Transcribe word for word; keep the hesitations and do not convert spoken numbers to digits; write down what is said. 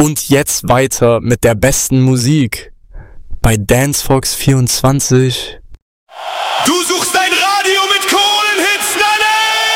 Und jetzt weiter mit der besten Musik bei Dancefox vierundzwanzig.